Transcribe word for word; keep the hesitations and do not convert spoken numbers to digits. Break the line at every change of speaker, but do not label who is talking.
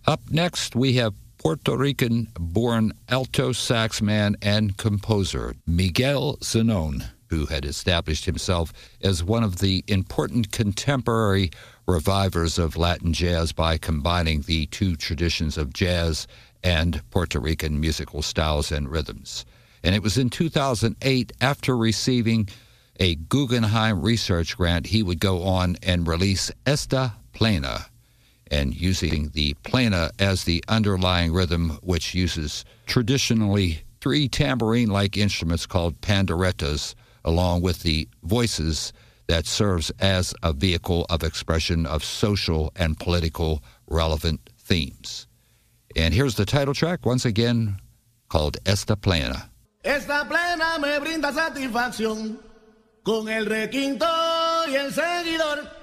Up next, we have Puerto Rican-born alto sax man and composer Miguel Zenón, who had established himself as one of the important contemporary revivers of Latin jazz by combining the two traditions of jazz and Puerto Rican musical styles and rhythms. And it was in two thousand eight, after receiving a Guggenheim research grant, he would go on and release Esta Plena, and using the plena as the underlying rhythm, which uses traditionally three tambourine-like instruments called panderetas, along with the voices that serves as a vehicle of expression of social and political relevant themes. And here's the title track, once again, called Esta Plena.
Esta plena me brinda satisfacción con el requinto y el seguidor.